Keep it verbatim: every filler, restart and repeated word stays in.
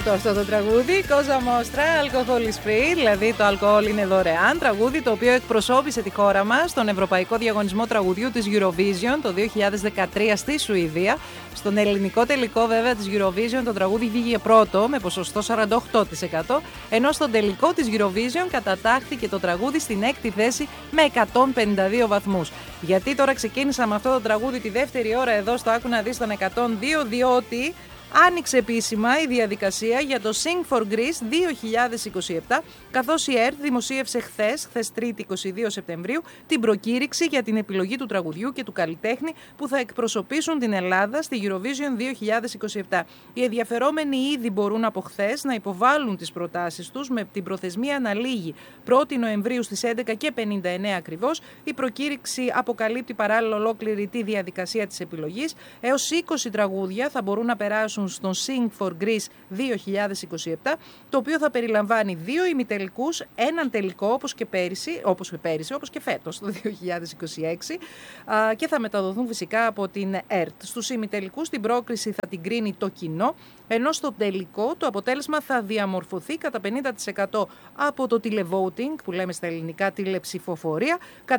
πρώτο αυτό το τραγούδι. Cosa Nostra, alcohol is free, δηλαδή το αλκοόλ είναι δωρεάν. Τραγούδι το οποίο εκπροσώπησε τη χώρα μας στον Ευρωπαϊκό Διαγωνισμό Τραγουδιού της Eurovision το δύο χιλιάδες δεκατρία στη Σουηδία. Στον ελληνικό τελικό βέβαια της Eurovision το τραγούδι βγήκε πρώτο με ποσοστό σαράντα οκτώ τοις εκατό, ενώ στον τελικό της Eurovision κατατάχθηκε το τραγούδι στην έκτη θέση με εκατόν πενήντα δύο βαθμούς. Γιατί τώρα ξεκίνησα με αυτό το τραγούδι τη δεύτερη ώρα εδώ στο Άκου να δεις τον εκατόν δύο, διότι άνοιξε επίσημα η διαδικασία για το Sing for Greece δύο χιλιάδες είκοσι επτά, καθώς η ΕΡΤ δημοσίευσε χθες, χθες Τρίτη είκοσι δύο Σεπτεμβρίου, την προκήρυξη για την επιλογή του τραγουδιού και του καλλιτέχνη που θα εκπροσωπήσουν την Ελλάδα στη Eurovision δύο χιλιάδες είκοσι επτά. Οι ενδιαφερόμενοι ήδη μπορούν από χθες να υποβάλουν τις προτάσεις τους με την προθεσμία να λήγει πρώτη Νοεμβρίου στις έντεκα και πενήντα εννέα ακριβώς. Η προκήρυξη αποκαλύπτει παράλληλα ολόκληρη τη διαδικασία της επιλογής. Έως είκοσι τραγούδια θα μπορούν να περάσουν στον Sing for Greece δύο χιλιάδες είκοσι επτά, το οποίο θα περιλαμβάνει δύο ημιτελικούς, έναν τελικό όπως και πέρυσι, όπως και πέρυσι, όπως και φέτος το δύο χιλιάδες είκοσι έξι, α, και θα μεταδοθούν φυσικά από την ΕΡΤ. Στους ημιτελικούς την πρόκριση θα την κρίνει το κοινό, ενώ στο τελικό το αποτέλεσμα θα διαμορφωθεί κατά πενήντα τοις εκατό από το τηλεβόουτινγκ, που λέμε στα ελληνικά τηλεψηφοφορία,